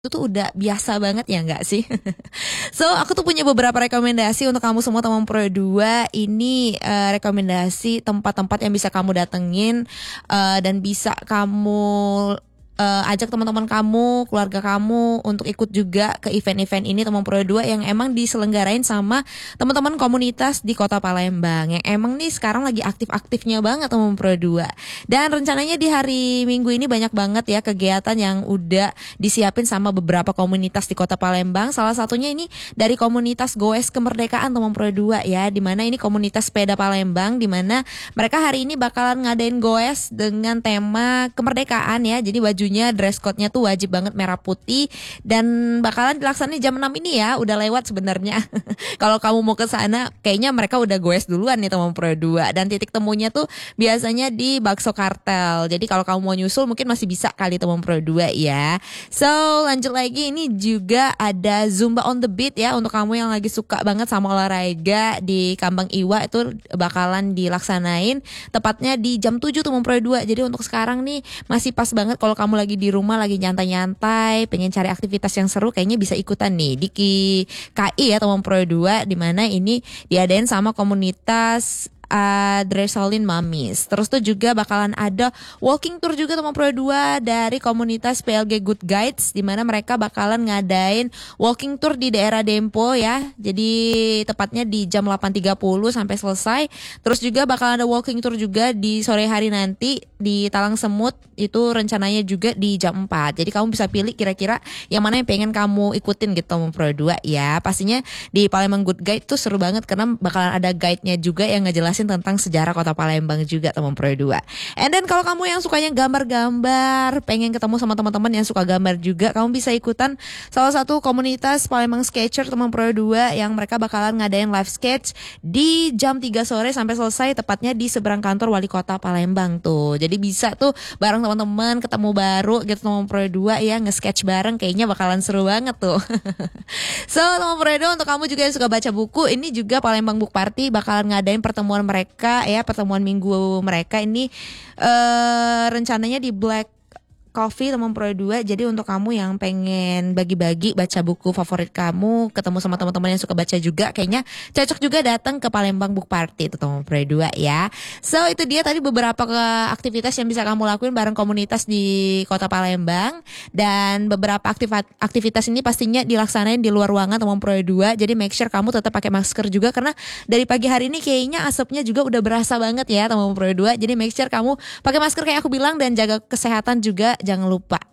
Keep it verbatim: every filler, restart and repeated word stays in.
Itu tuh udah biasa banget ya nggak sih? So aku tuh punya beberapa rekomendasi untuk kamu semua teman Pro dua. Ini eh, rekomendasi tempat-tempat yang bisa kamu datengin eh, dan bisa kamu eh, ajak teman-teman kamu, keluarga kamu untuk ikut juga ke event-event ini teman Pro dua yang emang diselenggarain sama teman-teman komunitas di Kota Palembang yang emang nih sekarang lagi aktif-aktifnya banget teman Pro dua. Dan rencananya di hari Minggu ini banyak banget ya kegiatan yang udah disiapin sama beberapa komunitas di Kota Palembang. Salah satunya ini dari komunitas Goes Kemerdekaan teman Pro dua ya, di mana ini komunitas sepeda Palembang, di mana mereka hari ini bakalan ngadain goes dengan tema kemerdekaan ya. Jadi bajunya, dress code-nya tuh wajib banget merah putih dan bakalan dilaksanain jam enam ini ya. Udah lewat sebenarnya. Kalau kamu mau ke sana, kayaknya mereka udah goes duluan nih teman Pro dua. Dan titik temunya tuh biasanya di Bakso Kartel. Jadi kalau kamu mau nyusul mungkin masih bisa kali teman Pro dua ya. So lanjut lagi, ini juga ada Zumba on the Beat ya. Untuk kamu yang lagi suka banget sama olahraga, di Kambang Iwa itu bakalan dilaksanain tepatnya di jam tujuh teman Pro dua. Jadi untuk sekarang nih masih pas banget kalau kamu lagi di rumah, lagi nyantai-nyantai, pengen cari aktivitas yang seru, kayaknya bisa ikutan nih di K I ya teman Pro dua, di mana ini diadain sama komunitas uh, Dresolin Mamis. Terus tuh juga bakalan ada walking tour juga teman Pro dua dari komunitas P L G Good Guides, di mana mereka bakalan ngadain walking tour di daerah Dempo ya. Jadi tepatnya di jam delapan tiga puluh sampai selesai. Terus juga bakalan ada walking tour juga di sore hari nanti di Talang Semut, itu rencananya juga di jam empat. Jadi kamu bisa pilih kira-kira yang mana yang pengen kamu ikutin gitu teman Pro dua ya. Pastinya di Palembang Good Guide tuh seru banget karena bakalan ada guide-nya juga yang ngejelasin tentang sejarah Kota Palembang juga teman Pro dua. And then kalau kamu yang sukanya gambar-gambar, pengen ketemu sama teman-teman yang suka gambar juga, kamu bisa ikutan salah satu komunitas Palembang Sketcher teman Pro dua yang mereka bakalan ngadain live sketch di jam tiga sore sampai selesai, tepatnya di seberang kantor Wali Kota Palembang tuh. Jadi bisa tuh bareng teman-teman ketemu baru gitu teman Pro dua ya, nge-sketch bareng, kayaknya bakalan seru banget tuh. So teman Pro dua, untuk kamu juga yang suka baca buku, ini juga Palembang Book Party bakalan ngadain pertemuan mereka ya, pertemuan minggu mereka ini uh, rencananya di Black Coffee teman Pro dua. Jadi untuk kamu yang pengen bagi-bagi baca buku favorit kamu, ketemu sama teman-teman yang suka baca juga, kayaknya cocok juga datang ke Palembang Book Party itu teman Pro dua ya. So itu dia tadi beberapa ke aktivitas yang bisa kamu lakuin bareng komunitas di Kota Palembang, dan beberapa aktivitas aktivitas ini pastinya dilaksanain di luar ruangan teman Pro dua. Jadi make sure kamu tetap pakai masker juga, karena dari pagi hari ini kayaknya asapnya juga udah berasa banget ya teman Pro dua. Jadi make sure kamu pakai masker kayak aku bilang dan jaga kesehatan juga, jangan lupa